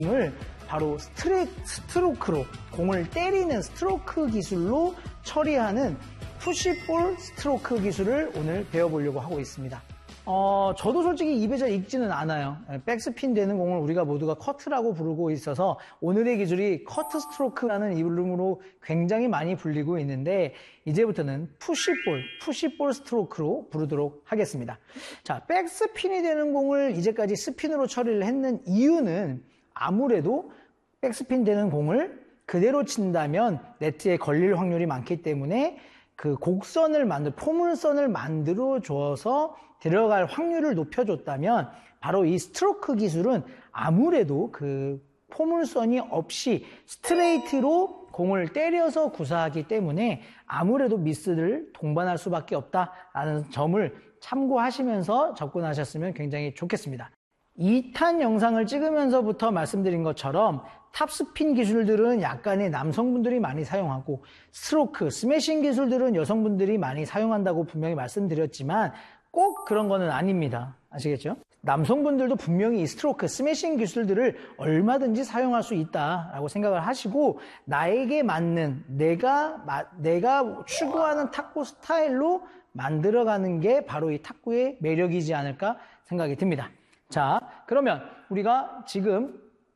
공을 바로 스트로크로 공을 때리는 스트로크 기술로 처리하는 푸시볼 스트로크 기술을 오늘 배워보려고 하고 있습니다. 저도 솔직히 입에 잘 익지는 않아요. 백스핀 되는 공을 우리가 모두가 커트라고 부르고 있어서 오늘의 기술이 커트 스트로크라는 이름으로 굉장히 많이 불리고 있는데 이제부터는 푸시볼 스트로크로 부르도록 하겠습니다. 자, 백스핀이 되는 공을 이제까지 스핀으로 처리를 했는 이유는 아무래도 백스핀 되는 공을 그대로 친다면 네트에 걸릴 확률이 많기 때문에 그 곡선을 포물선을 만들어 줘서 들어갈 확률을 높여줬다면 바로 이 스트로크 기술은 아무래도 그 포물선이 없이 스트레이트로 공을 때려서 구사하기 때문에 아무래도 미스를 동반할 수밖에 없다라는 점을 참고하시면서 접근하셨으면 굉장히 좋겠습니다. 2탄 영상을 찍으면서부터 말씀드린 것처럼 탑스핀 기술들은 약간의 남성분들이 많이 사용하고 스트로크, 스매싱 기술들은 여성분들이 많이 사용한다고 분명히 말씀드렸지만 꼭 그런 거는 아닙니다. 아시겠죠? 남성분들도 분명히 이 스트로크, 스매싱 기술들을 얼마든지 사용할 수 있다라고 생각을 하시고 나에게 맞는 내가 추구하는 탁구 스타일로 만들어가는 게 바로 이 탁구의 매력이지 않을까 생각이 듭니다. 자, 그러면 우리가 지금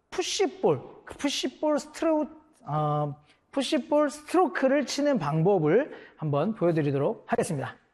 푸시볼 스트로크를 치는 방법을 한번 보여드리도록 하겠습니다.